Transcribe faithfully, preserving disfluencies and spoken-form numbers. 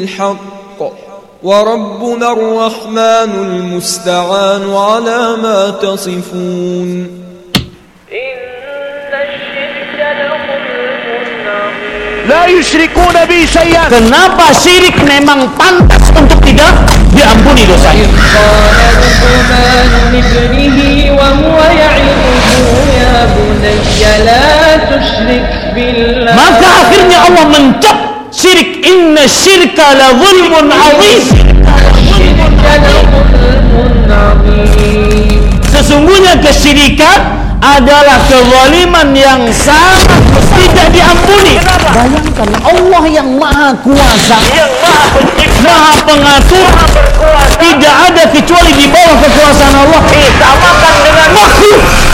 الحق وربنا الرحمن المستعان على ما تصفون. La yusyrikuna bi syai'an. Kenapa syirik memang pantas untuk tidak diampuni dosanya? Maka akhirnya Allah mencap syirik. Inna syirka la zulmun azim. Sesungguhnya kesyirikan adalah kezaliman yang sangat tidak diampuni. Bayangkan, Allah yang maha kuasa, Yang maha pencipta, maha pengatur, maha berkuasa, tidak ada kecuali di bawah kekuasaan Allah disamakan dengan makhluk